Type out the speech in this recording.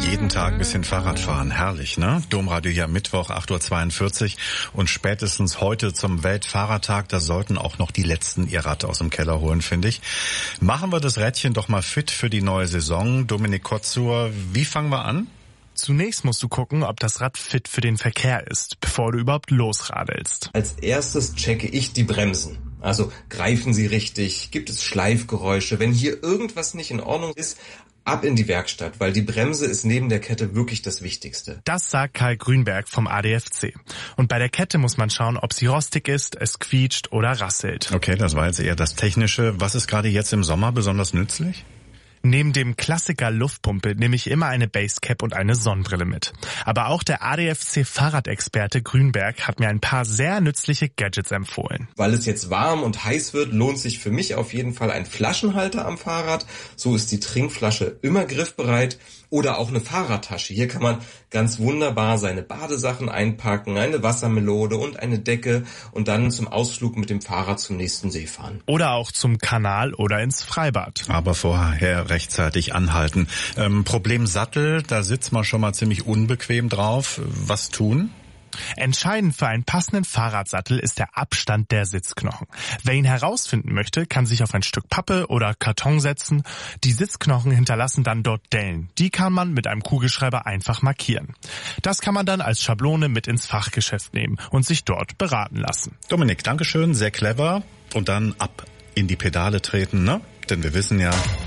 Jeden Tag ein bisschen Fahrrad fahren. Herrlich, ne? Domradio hier Mittwoch, 8.42 Uhr. Und spätestens heute zum Weltfahrradtag, da sollten auch noch die Letzten ihr Rad aus dem Keller holen, finde ich. Machen wir das Rädchen doch mal fit für die neue Saison. Dominik Kotzur, wie fangen wir an? Zunächst musst du gucken, ob das Rad fit für den Verkehr ist, bevor du überhaupt losradelst. Als erstes checke ich die Bremsen. Also greifen sie richtig? Gibt es Schleifgeräusche? Wenn hier irgendwas nicht in Ordnung ist, ab in die Werkstatt, weil die Bremse ist neben der Kette wirklich das Wichtigste. Das sagt Karl Grünberg vom ADFC. Und bei der Kette muss man schauen, ob sie rostig ist, es quietscht oder rasselt. Okay, das war jetzt eher das Technische. Was ist gerade jetzt im Sommer besonders nützlich? Neben dem Klassiker Luftpumpe nehme ich immer eine Basecap und eine Sonnenbrille mit. Aber auch der ADFC-Fahrradexperte Grünberg hat mir ein paar sehr nützliche Gadgets empfohlen. Weil es jetzt warm und heiß wird, lohnt sich für mich auf jeden Fall ein Flaschenhalter am Fahrrad. So ist die Trinkflasche immer griffbereit. Oder auch eine Fahrradtasche. Hier kann man ganz wunderbar seine Badesachen einpacken, eine Wassermelone und eine Decke und dann zum Ausflug mit dem Fahrrad zum nächsten See fahren. Oder auch zum Kanal oder ins Freibad. Aber vorher rechtzeitig anhalten. Problem Sattel, da sitzt man schon mal ziemlich unbequem drauf. Was tun? Entscheidend für einen passenden Fahrradsattel ist der Abstand der Sitzknochen. Wer ihn herausfinden möchte, kann sich auf ein Stück Pappe oder Karton setzen. Die Sitzknochen hinterlassen dann dort Dellen. Die kann man mit einem Kugelschreiber einfach markieren. Das kann man dann als Schablone mit ins Fachgeschäft nehmen und sich dort beraten lassen. Dominik, Dankeschön, sehr clever. Und dann ab in die Pedale treten, ne? Denn wir wissen ja,